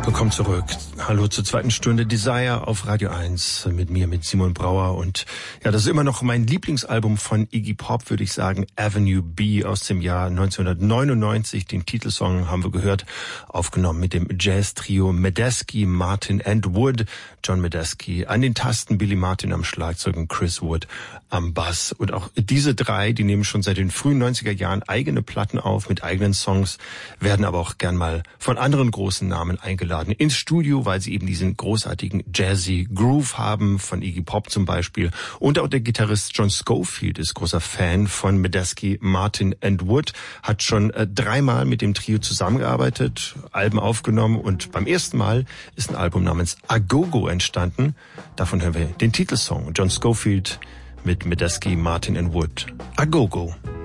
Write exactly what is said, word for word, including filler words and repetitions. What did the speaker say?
Willkommen zurück. Hallo zur zweiten Stunde Desire auf Radio eins mit mir, mit Simon Brauer. Und ja, das ist immer noch mein Lieblingsalbum von Iggy Pop, würde ich sagen, Avenue B aus dem Jahr neunzehnhundertneunundneunzig. Den Titelsong haben wir gehört, aufgenommen mit dem Jazz-Trio Medeski, Martin and Wood. John Medeski an den Tasten, Billy Martin am Schlagzeug und Chris Wood am Bass. Und auch diese drei, die nehmen schon seit den frühen neunziger Jahren eigene Platten auf mit eigenen Songs, werden aber auch gern mal von anderen großen Namen eingeladen ins Studio, weil sie eben diesen großartigen Jazzy Groove haben, von Iggy Pop zum Beispiel. Und auch der Gitarrist John Scofield ist großer Fan von Medeski, Martin and Wood, hat schon äh, dreimal mit dem Trio zusammengearbeitet, Alben aufgenommen und beim ersten Mal ist ein Album namens Agogo entstanden. Davon hören wir den Titelsong. John Scofield mit Medeski, Martin and Wood. Agogo.